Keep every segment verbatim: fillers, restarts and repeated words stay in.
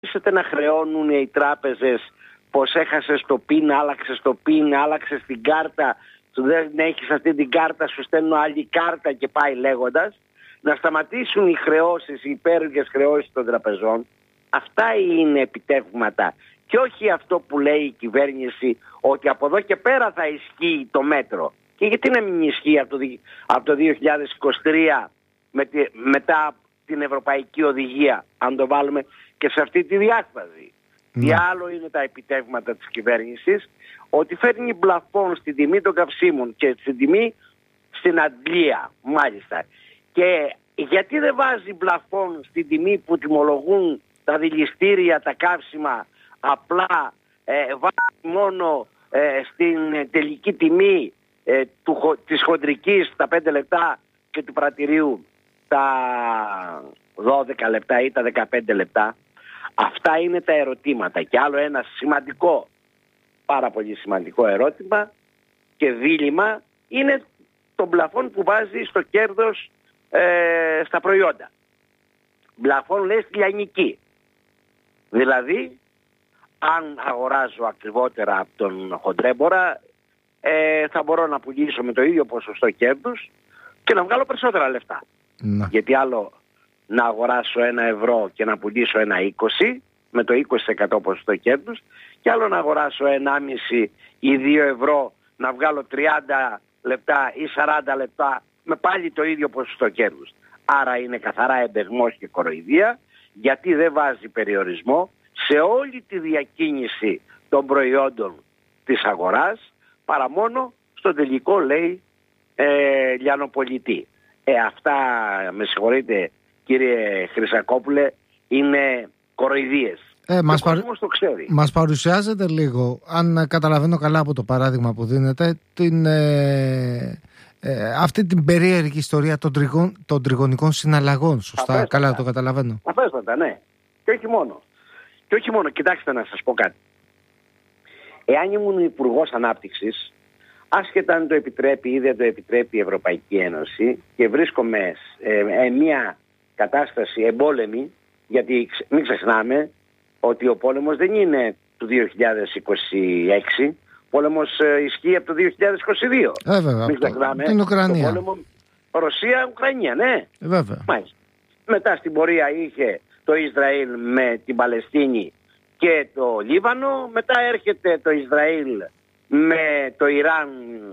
σταματήσετε να χρεώνουν οι τράπεζες πως έχασες το πιν, άλλαξες το πιν, άλλαξες την κάρτα, σου δεν έχεις αυτή την κάρτα, σου στέλνω άλλη κάρτα και πάει λέγοντας. Να σταματήσουν οι χρεώσεις, οι υπέρογγες χρεώσεις των τραπεζών. Αυτά είναι επιτεύγματα. Και όχι αυτό που λέει η κυβέρνηση ότι από εδώ και πέρα θα ισχύει το μέτρο. Και γιατί να μην ισχύει από το, από το δύο χιλιάδες είκοσι τρία με τη, μετά την Ευρωπαϊκή Οδηγία, αν το βάλουμε και σε αυτή τη διάσταση. Τι mm. άλλο είναι τα επιτεύγματα της κυβέρνησης, ότι φέρνει πλαφόν στην τιμή των καυσίμων και στην τιμή στην αντλία, μάλιστα. Και γιατί δεν βάζει πλαφόν στην τιμή που τιμολογούν τα δηληστήρια, τα καύσιμα, απλά ε, βάζει μόνο ε, στην τελική τιμή ε, του, της χοντρικής τα πέντε λεπτά και του πρατηρίου τα δώδεκα λεπτά ή τα δεκαπέντε λεπτά. Αυτά είναι τα ερωτήματα. Και άλλο ένα σημαντικό, πάρα πολύ σημαντικό ερώτημα και δίλημμα είναι το πλαφόν που βάζει στο κέρδος ε, στα προϊόντα. Πλαφόν λέει στη λιανική. Δηλαδή, αν αγοράζω ακριβότερα από τον χοντρέμπορα, ε, θα μπορώ να πουλήσω με το ίδιο ποσοστό κέρδους και να βγάλω περισσότερα λεφτά. Να. Γιατί άλλο να αγοράσω ένα ευρώ και να πουλήσω ένα είκοσι με το είκοσι τοις εκατό ποσοστό κέρδους, και άλλο να αγοράσω ενάμιση ή δύο ευρώ να βγάλω τριάντα λεπτά ή σαράντα λεπτά με πάλι το ίδιο ποσοστό κέρδους. Άρα είναι καθαρά εμπεγμός και κοροϊδία, γιατί δεν βάζει περιορισμό σε όλη τη διακίνηση των προϊόντων της αγοράς, παρά μόνο στο τελικό, λέει, ε, λιανοπολιτή. Ε, αυτά, με συγχωρείτε κύριε Χρυσακόπουλε, είναι κοροϊδίες. Ε, μας, παρου... το ξέρει. μας παρουσιάζεται λίγο, αν καταλαβαίνω καλά από το παράδειγμα που δίνετε, την, ε, ε, αυτή την περίεργη ιστορία των, τριγων, των τριγωνικών συναλλαγών. Σωστά, Αφέστατα. Καλά το καταλαβαίνω. Αφέστατα, ναι. Και όχι μόνο. Και όχι μόνο. Κοιτάξτε να σας πω κάτι. Εάν ήμουν υπουργός Ανάπτυξης, άσχετα αν το επιτρέπει ή δεν το επιτρέπει η Ευρωπαϊκή Ένωση, και βρίσκομαι σε ε, μια κατάσταση εμπόλεμη, γιατί μην ξεχνάμε ότι ο πόλεμος δεν είναι του δύο χιλιάδες είκοσι έξι, ο πόλεμος ε, ισχύει από το δύο χιλιάδες είκοσι δύο. Ε, βέβαια, μην ξεχνάμε την Ουκρανία. Το πόλεμο Ρωσία-Ουκρανία, ναι. Ε, βέβαια. Μάλιστα. Μετά στην πορεία είχε το Ισραήλ με την Παλαιστίνη και το Λίβανο, μετά έρχεται το Ισραήλ με το Ιράν,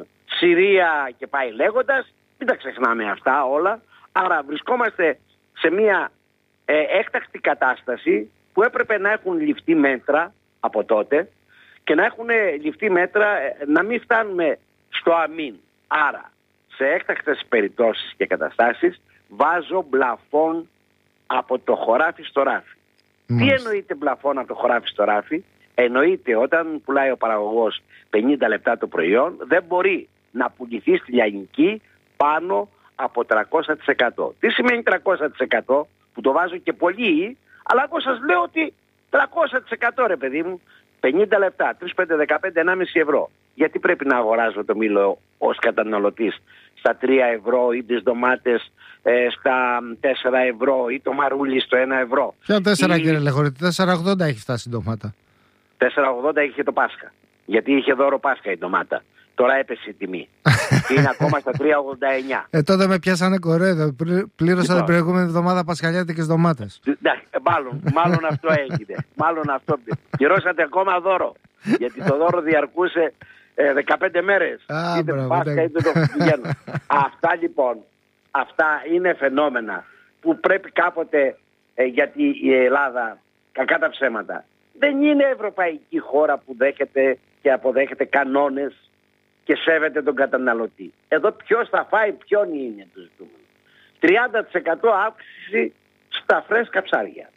Συρία και πάει λέγοντας. Μην τα ξεχνάμε αυτά όλα. Άρα βρισκόμαστε σε μια ε, έκτακτη κατάσταση που έπρεπε να έχουν ληφθεί μέτρα από τότε και να έχουν ληφθεί μέτρα ε, να μην φτάνουμε στο αμήν. Άρα σε έκτακτες περιπτώσεις και καταστάσεις βάζω πλαφόν από το χωράφι στο ράφι. Μάλιστα. Τι εννοείται πλαφόν από το χωράφι στο ράφι? Εννοείται όταν πουλάει ο παραγωγός πενήντα λεπτά το προϊόν, δεν μπορεί να πουληθεί στη λιανική πάνω από τριακόσια τοις εκατό. Τι σημαίνει τριακόσια τοις εκατό? Που το βάζω και πολύ, αλλά εγώ σας λέω ότι τριακόσια τοις εκατό ρε παιδί μου, πενήντα λεπτά, τρία, πέντε, δεκαπέντε, ενάμιση ευρώ. Γιατί πρέπει να αγοράζω το μήλο ως καταναλωτής στα τρία ευρώ ή τις ντομάτες ε, στα τέσσερα ευρώ ή το μαρούλι στο ένα ευρώ? Ποια τέσσερα ή... κύριε Λεχωρίτη, τέσσερα ογδόντα έχει φτάσει η ντομάτα. τέσσερα ογδόντα είχε το Πάσχα. Γιατί είχε δώρο Πάσχα η ντομάτα. Τώρα έπεσε η τιμή. Είναι ακόμα στα τρία ογδόντα εννιά. Ε, τότε με πιάσανε κορέδο. Πλήρωσα λοιπόν, την προηγούμενη εβδομάδα πασχαλιάτικες ντομάτες. Μάλλον, μάλλον αυτό έγινε. Μάλλον αυτό. Πληρώσατε ακόμα δώρο. Γιατί το δώρο διαρκούσε ε, δεκαπέντε μέρες. Α, είτε μπράβο, Πάσχα είτε το Χριστουγέννο. Αυτά λοιπόν, αυτά είναι φαινόμενα που πρέπει κάποτε, ε, γιατί η Ελλάδα, κακά τα ψέματα, δεν είναι ευρωπαϊκή χώρα που δέχεται και αποδέχεται κανόνες και σέβεται τον καταναλωτή. Εδώ ποιος θα φάει ποιον είναι το ζητούμενο. τριάντα τοις εκατό αύξηση στα φρέσκα ψάρια.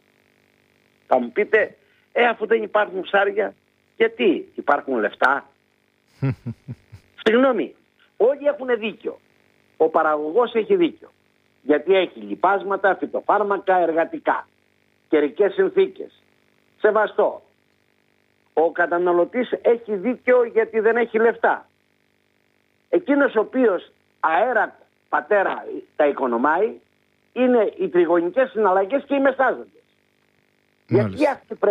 Θα μου πείτε, ε, αφού δεν υπάρχουν ψάρια, γιατί υπάρχουν λεφτά? Συγγνώμη, όλοι έχουν δίκιο. Ο παραγωγός έχει δίκιο. Γιατί έχει λιπάσματα, φυτοφάρμακα, εργατικά, καιρικές συνθήκες. Σεβαστό. Ο καταναλωτής έχει δίκιο γιατί δεν έχει λεφτά. Εκείνος ο οποίος αέρα πατέρα τα οικονομάει είναι οι τριγωνικές συναλλαγές και οι μεσάζοντες. Γιατί αυτοί